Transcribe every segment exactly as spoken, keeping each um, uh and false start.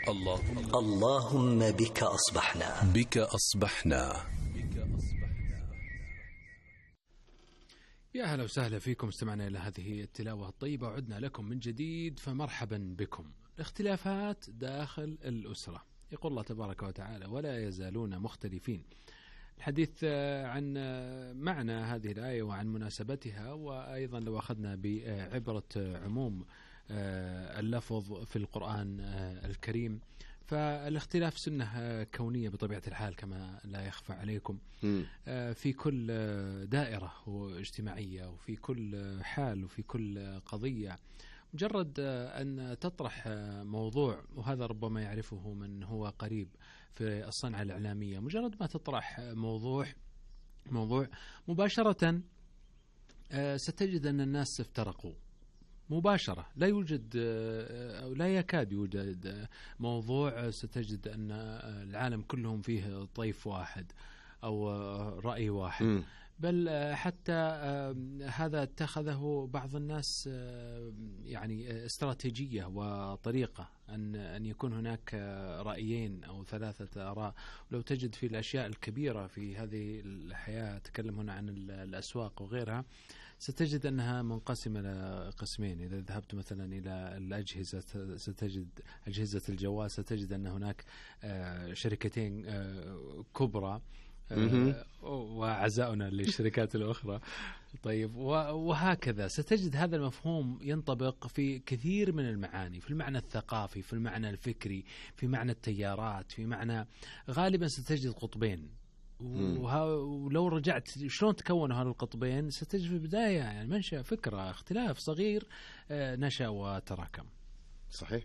اللهم اللهم بك أصبحنا بك أصبحنا. يا أهلا وسهلا فيكم، استمعنا إلى هذه التلاوة الطيبة وعدنا لكم من جديد، فمرحبا بكم. الاختلافات داخل الأسرة، يقول الله تبارك وتعالى: ولا يزالون مختلفين. الحديث عن معنى هذه الآية وعن مناسبتها، وأيضا لو أخذنا بعبرة عموم اللفظ في القرآن الكريم، فالاختلاف سنة كونية بطبيعة الحال كما لا يخفى عليكم في كل دائرة اجتماعية وفي كل حال وفي كل قضية. مجرد أن تطرح موضوع، وهذا ربما يعرفه من هو قريب في الصنعة الإعلامية، مجرد ما تطرح موضوع موضوع مباشرة ستجد أن الناس افترقوا مباشرة. لا يوجد أو لا يكاد يوجد موضوع ستجد أن العالم كلهم فيه طيف واحد أو رأي واحد، م. بل حتى هذا اتخذه بعض الناس يعني استراتيجية وطريقة أن أن يكون هناك رأيين أو ثلاثة آراء. ولو تجد في الأشياء الكبيرة في هذه الحياة، أتكلم هنا عن الأسواق وغيرها، ستجد أنها منقسمة إلى قسمين. إذا ذهبت مثلا إلى الأجهزة ستجد أجهزة الجوال، ستجد أن هناك شركتين كبرى وعزاؤنا للشركات الأخرى. طيب، وهكذا ستجد هذا المفهوم ينطبق في كثير من المعاني، في المعنى الثقافي، في المعنى الفكري، في معنى التيارات، في معنى غالبا ستجد قطبين. ولو رجعت شلون تكونوا هذه القطبين، ستجد في البداية يعني منشأ فكرة اختلاف صغير نشأ وتراكم. صحيح.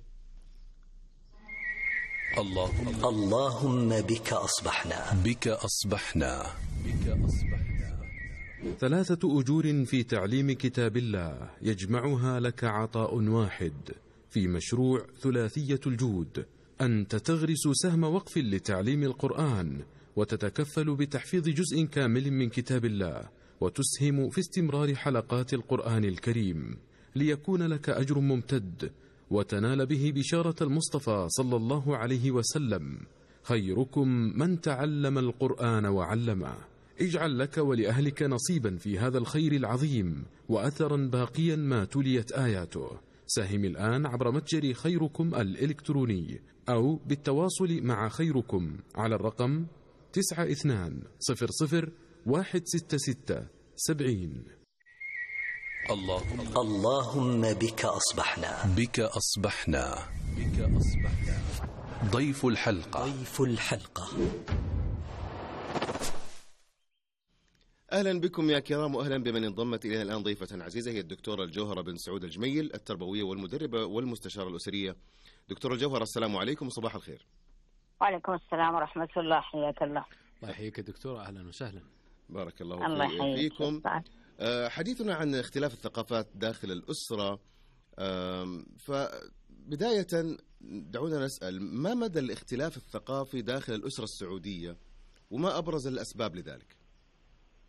اللهم اللهم بك أصبحنا بك أصبحنا بك أصبحنا. ثلاثة أجور في تعليم كتاب الله يجمعها لك عطاء واحد في مشروع ثلاثية الجود: أنت تغرس سهم وقف لتعليم القرآن، وتتكفل بتحفيظ جزء كامل من كتاب الله، وتسهم في استمرار حلقات القرآن الكريم، ليكون لك أجر ممتد وتنال به بشارة المصطفى صلى الله عليه وسلم: خيركم من تعلم القرآن وعلمه. اجعل لك ولأهلك نصيبا في هذا الخير العظيم وأثرا باقيا ما تليت آياته. ساهم الآن عبر متجر خيركم الإلكتروني، أو بالتواصل مع خيركم على الرقم تسعة اثنان صفر صفر واحد ستة ستة سبعين. اللهم اللهم بك أصبحنا بك أصبحنا بك أصبحنا. ضيف الحلقة ضيف الحلقة أهلا بكم يا كرام، وأهلا بمن انضمت إلينا الآن ضيفة عزيزة، هي الدكتورة الجوهرة بن سعود الجميل، التربوية والمدربة والمستشارة الأسرية. دكتورة الجوهرة، السلام عليكم وصباح الخير. وعليكم السلام ورحمة الله، حياك الله. الله يحييك دكتورة، أهلا وسهلا. بارك الله, الله في فيكم. حديثنا عن اختلاف الثقافات داخل الأسرة، فبداية دعونا نسأل: ما مدى الاختلاف الثقافي داخل الأسرة السعودية، وما أبرز الأسباب لذلك؟